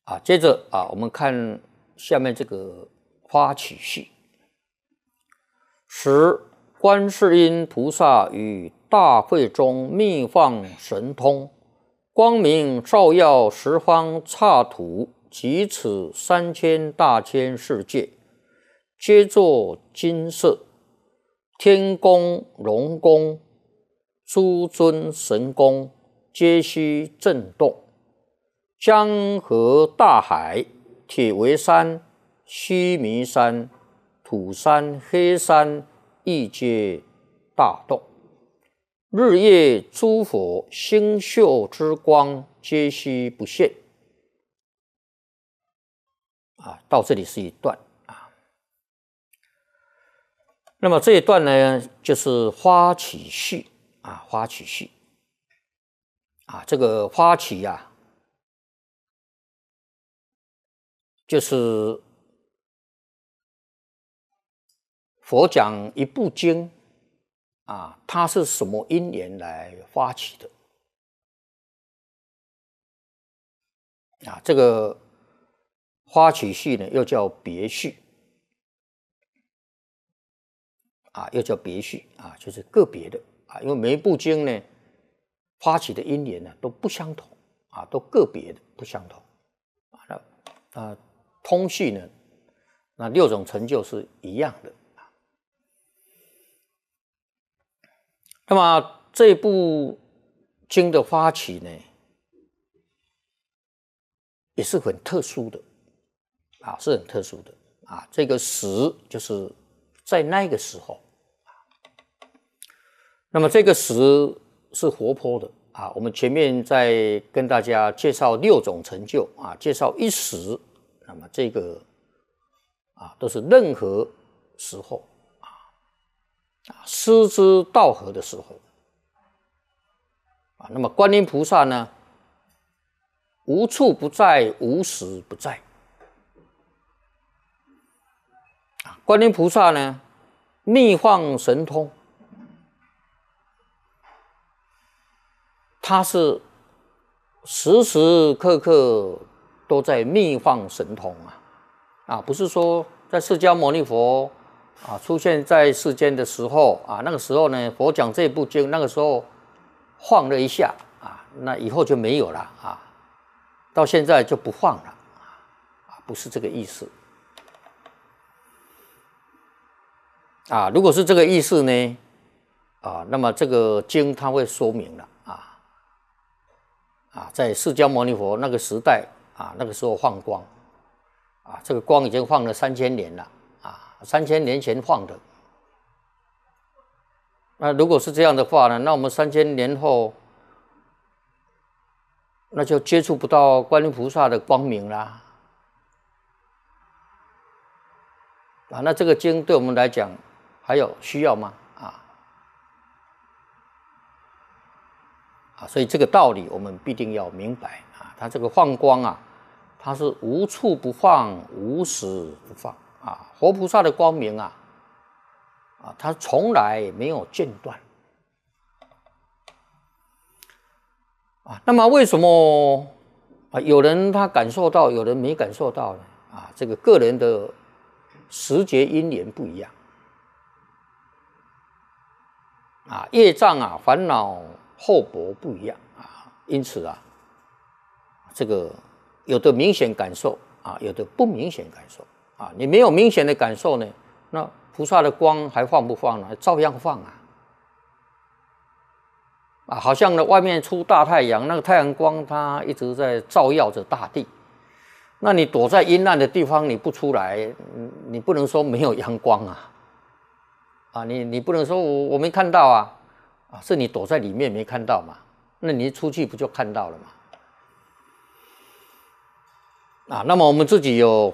接着我们看下面这个发起序。十，观世音菩萨于大会中密放神通，光明照耀十方刹土及此3000大千世界，皆作金色，天宫、龙宫、诸尊神宫皆悉震动。江河大海、铁围山、须弥山、土山、黑山亦皆大动。日夜诸佛星宿之光皆悉不现。到这里是一段那么这一段呢，就是发起序发起序这个发起就是佛讲一部经它是什么因缘来发起的这个发起序呢，又叫别序又叫别序就是个别的因为每一部经呢，发起的因缘呢都不相同都个别的不相同通序呢，那6种成就是一样的那么这部经的发起呢，也是很特殊的是很特殊的这个时就是在那个时候那么这个时是活泼的我们前面在跟大家介绍6种成就介绍一时，那么这个都是任何时候失之道合的时候那么观音菩萨呢，无处不在，无时不在观音菩萨呢，密放神通，他是时时刻刻都在密放神通不是说在释迦牟尼佛出现在世间的时候那个时候呢，佛讲这部经，那个时候晃了一下那以后就没有了到现在就不晃了不是这个意思如果是这个意思呢那么这个经它会说明了在释迦牟尼佛那个时代那个时候放光这个光已经放了3000年了3000年前放的。那如果是这样的话呢，那我们3000年后那就接触不到观音菩萨的光明啦那这个经对我们来讲还有需要吗所以这个道理我们必定要明白它这个放光它是无处不放，无时不放活菩萨的光明它从来没有间断那么为什么有人他感受到，有人没感受到呢这个个人的时节因缘不一样业障烦恼厚薄不一样因此这个有的明显感受有的不明显感受你没有明显的感受呢，那菩萨的光还放不放呢？照样放好像呢外面出大太阳，那个太阳光它一直在照耀着大地，那你躲在阴暗的地方你不出来，你不能说没有阳光你不能说我没看到是你躲在里面没看到嘛，那你一出去不就看到了嘛那么我们自己有